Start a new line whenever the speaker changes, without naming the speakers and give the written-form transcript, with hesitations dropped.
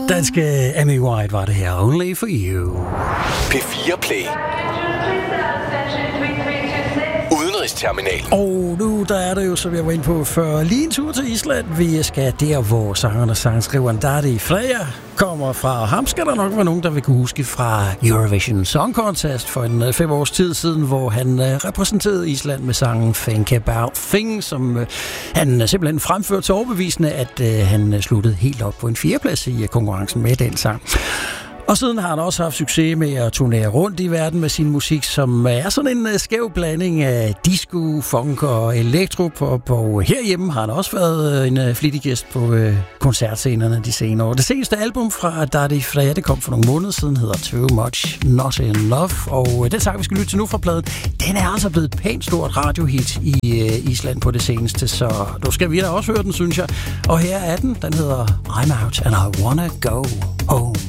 Danske Amy White var det her. Only for you.
P4 Play. Udenrigsterminal.
Og nu der er det jo, som jeg var inde på før, lige en tur til Island. Vi skal der, hvor sangeren og sangskriveren Daði Freyr kommer fra. Ham skal der nok være nogen, der vil kunne huske fra Eurovision Song Contest for en 5 års tid siden, hvor han repræsenterede Island med sangen Think About Things, som han simpelthen fremførte så overbevisende, at han sluttede helt op på en 4. plads i konkurrencen med den sang. Og siden har han også haft succes med at turnere rundt i verden med sin musik, som er sådan en skæv blanding af disco, funk og elektropop. Og herhjemme har han også været en flittig gæst på koncertscenerne de senere år. Det seneste album fra Daði Freyr, det kom for nogle måneder siden, hedder Too Much Not Enough. Og den sang, vi skal lytte til nu fra pladen, den er altså blevet et pænt stort radiohit i Island på det seneste. Så nu skal vi da også høre den, synes jeg. Og her er den. Den hedder I'm Out and I Wanna Go Home.